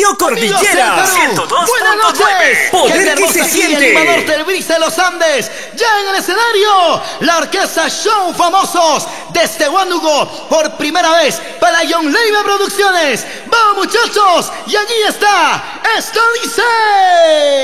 Radio Cordillera 102.9. Buenas noches. Poder que se siente. El animador del Brisa de los Andes. Ya en el escenario, la orquesta Show Famosos desde Huánuco por primera vez para John Leiva Producciones. Vamos muchachos, y allí está. Esto dice...